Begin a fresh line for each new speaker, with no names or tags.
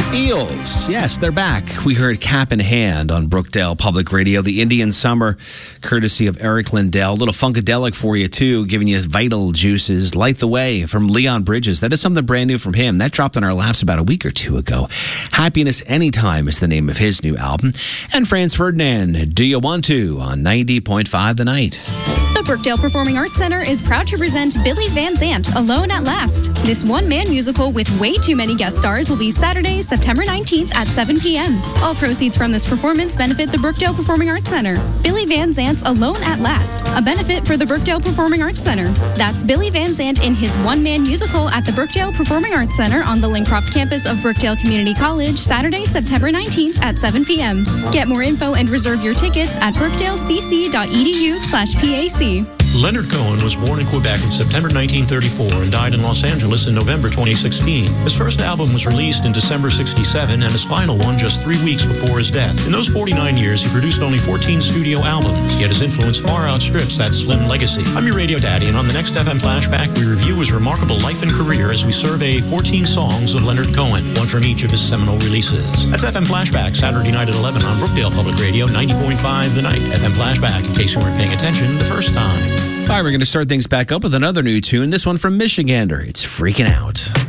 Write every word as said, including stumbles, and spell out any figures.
Eels, yes, they're back. We heard Cap in Hand on Brookdale Public Radio, the Indian Summer, courtesy of Eric Lindell. A little Funkadelic for you, too, giving you vital juices. Light the Way from Leon Bridges. That is something brand new from him. That dropped in our laps about a week or two ago. Happiness Anytime is the name of his new album. And Franz Ferdinand, Do You Want To, on ninety point five The Night.
The Brookdale Performing Arts Center is proud to present Billy Van Zandt, Alone at Last. This one-man musical with way too many guest stars will be Saturday, September nineteenth at seven p.m. All proceeds from this performance benefit the Brookdale Performing Arts Center. Billy Van Zandt's Alone at Last, a benefit for the Brookdale Performing Arts Center. That's Billy Van Zandt in his one-man musical at the Brookdale Performing Arts Center on the Lincroft campus of Brookdale Community College, Saturday, September nineteenth at seven p.m. Get more info and reserve your tickets at brookdalecc.edu slash PAC.
Leonard Cohen was born in Quebec in September nineteen thirty-four and died in Los Angeles in November twenty sixteen. His first album was released in December sixty-seven and his final one just three weeks before his death. In those forty-nine years, he produced only fourteen studio albums, yet his influence far outstrips that slim legacy. I'm your radio daddy, and on the next F M Flashback, we review his remarkable life and career as we survey fourteen songs of Leonard Cohen, one from each of his seminal releases. That's F M Flashback, Saturday night at eleven on Brookdale Public Radio, ninety point five The Night. F M Flashback, in case you weren't paying attention the first time.
All right, we're going to start things back up with another new tune. This one from Michigander. It's Freaking Out.